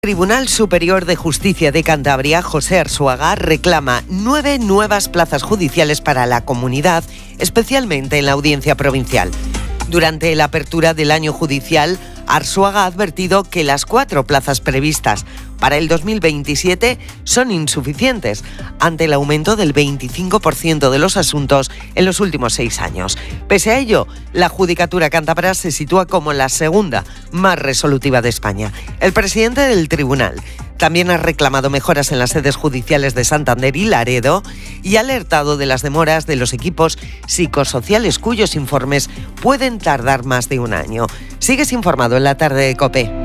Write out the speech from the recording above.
Tribunal Superior de Justicia de Cantabria, José Arzuaga, reclama 9 nuevas plazas judiciales para la comunidad, especialmente en la Audiencia Provincial. Durante la apertura del año judicial, Arzuaga ha advertido que las 4 plazas previstas para el 2027 son insuficientes ante el aumento del 25% de los asuntos en los últimos 6 años. Pese a ello, la Judicatura cántabra se sitúa como la segunda más resolutiva de España. El presidente del tribunal también ha reclamado mejoras en las sedes judiciales de Santander y Laredo y ha alertado de las demoras de los equipos psicosociales cuyos informes pueden tardar más de un año. Sigues informado en la tarde de COPE.